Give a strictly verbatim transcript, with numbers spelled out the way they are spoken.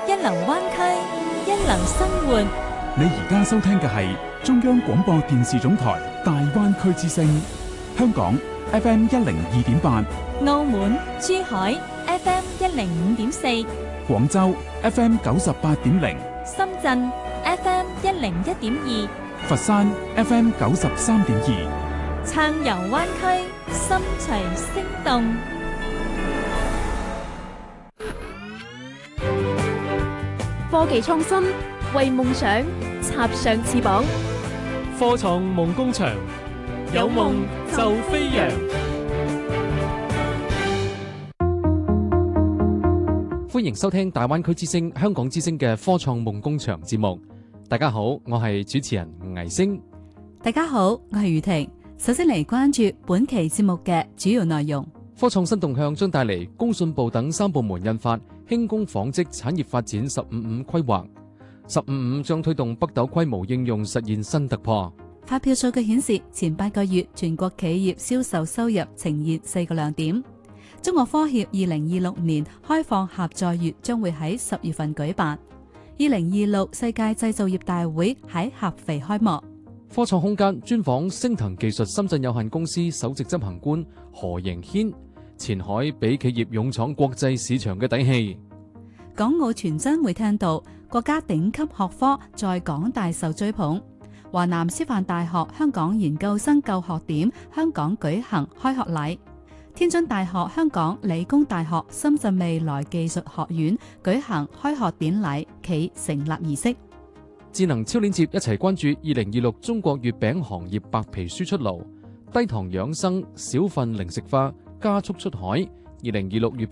一流灣區，一流生活。 你而家收聽嘅係中央廣播電視總台大灣區之聲，香港 F M 一零二點八， 澳門、珠海 F M 一零五點四， 廣州 F M 九十八點零， 深圳 F M 一零一點二， 佛山 F M 九十三點二， 暢遊灣區，心隨聲動。 科技創新，為夢想插上翅膀。 科創夢工場，有夢就飛揚。歡迎收聽大灣區之聲、香港之聲嘅科創夢工場節目。大家好，我係主持人倪星。 大家好，我係雨婷。首先嚟關注本期節目嘅主要內容。 科創新動向將帶嚟工信部等三部門印發輕工紡織產業發展十五五規劃，十五五將推動北斗規模應用實現新突破。 發票數據顯示，前八個月全國企業銷售收入呈現四個亮點。中國科協二零二六年開放合作月將會喺十月份舉辦。二零二六世界製造業大會喺合肥開幕。 科創空間專訪星騰技術深圳有限公司首席執行官何迎軒，前海俾企業勇闖國際市場嘅底氣。 港澳傳真會聽到國家頂級學科在港大受追捧。華南師範大學香港研究生救學點香港舉行開學禮。天津大學、香港理工大學、深圳未來技術學院舉行開學典禮暨成立儀式。 智能超鏈接一齊關注二零二六中國月餅行業白皮書出爐，低糖養生小份零食化加速出海。二零二六月